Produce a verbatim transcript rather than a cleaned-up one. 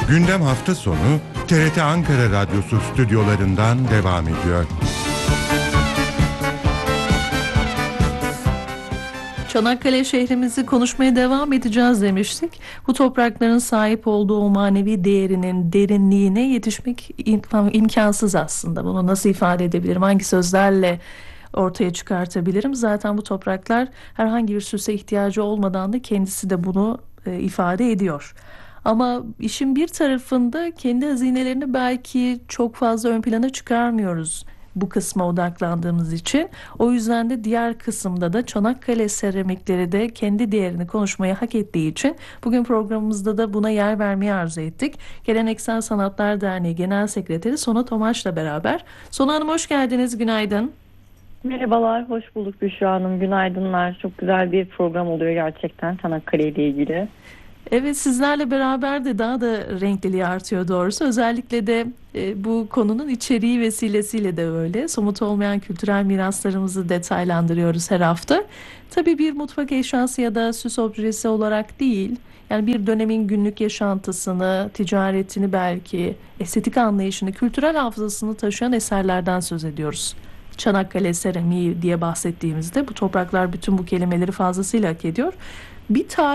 Gündem hafta sonu T R T Ankara Radyosu stüdyolarından devam ediyor. Çanakkale şehrimizi konuşmaya devam edeceğiz demiştik. Bu toprakların sahip olduğu o manevi değerinin derinliğine yetişmek im- imkansız aslında. Bunu nasıl ifade edebilirim? Hangi sözlerle ortaya çıkartabilirim? Zaten bu topraklar herhangi bir süse ihtiyacı olmadan da kendisi de bunu e, ifade ediyor. Ama işin bir tarafında kendi hazinelerini belki çok fazla ön plana çıkarmıyoruz bu kısma odaklandığımız için. O yüzden de diğer kısımda da Çanakkale seramikleri de kendi değerini konuşmaya hak ettiği için bugün programımızda da buna yer vermeyi arzu ettik. Geleneksel Sanatlar Derneği Genel Sekreteri Sona Tomaş'la beraber. Sona Hanım hoş geldiniz, günaydın. Merhabalar, hoş bulduk Büşra Hanım. Günaydınlar. Çok güzel bir program oluyor gerçekten Çanakkale ile ilgili. Evet, sizlerle beraber de daha da renkliliği artıyor doğrusu. Özellikle de e, bu konunun içeriği vesilesiyle de öyle. Somut olmayan kültürel miraslarımızı detaylandırıyoruz her hafta. Tabii bir mutfak eşyası ya da süs objesi olarak değil. Yani bir dönemin günlük yaşantısını, ticaretini belki, estetik anlayışını, kültürel hafızasını taşıyan eserlerden söz ediyoruz. Çanakkale seramiği diye bahsettiğimizde bu topraklar bütün bu kelimeleri fazlasıyla hak ediyor. Bir tarih